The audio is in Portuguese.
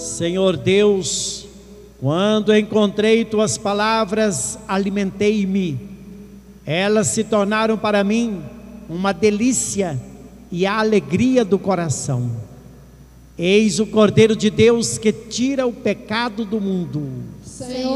Senhor Deus, quando encontrei tuas palavras, alimentei-me. Elas se tornaram para mim uma delícia e a alegria do coração. Eis o Cordeiro de Deus que tira o pecado do mundo. Senhor